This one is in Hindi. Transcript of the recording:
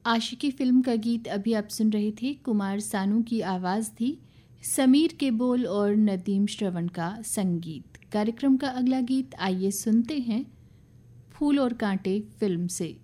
आशिकी फिल्म का गीत अभी आप सुन रहे थे। कुमार सानू की आवाज़ थी, समीर के बोल और नदीम श्रवण का संगीत। कार्यक्रम का अगला गीत आइए सुनते हैं, फूल और कांटे फिल्म से।